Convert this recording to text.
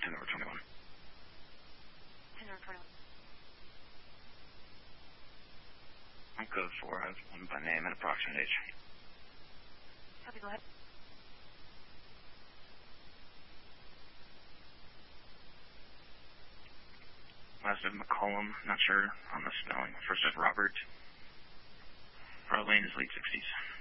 10 over 21. 10 over 21. On code 4, I have one by name and approximate age. Copy, go ahead. Last is McCollum, not sure on the spelling. First is Robert. Probably in his late 60s.